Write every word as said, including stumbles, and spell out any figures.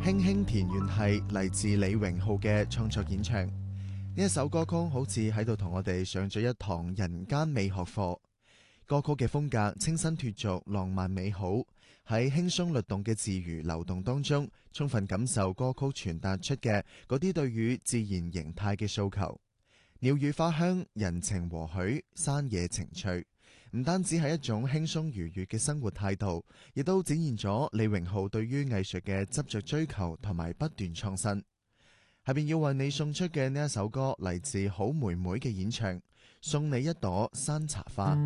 輕輕田園係嚟自李榮浩嘅創作演唱，呢一首歌曲好似喺度同我哋上咗一堂人間美學課。歌曲嘅風格清新脫俗、浪漫美好，喺輕鬆律動嘅字語流動當中，充分感受歌曲傳達出嘅嗰啲對於自然形態嘅訴求。鳥語花香，人情和煦，山野情趣，唔單止係一種輕鬆愉悅嘅生活態度，亦都展現咗李榮浩對於藝術嘅執着追求同埋不斷創新。下邊要為你送出嘅呢一首歌嚟自好妹妹嘅演唱，送你一朵山茶花。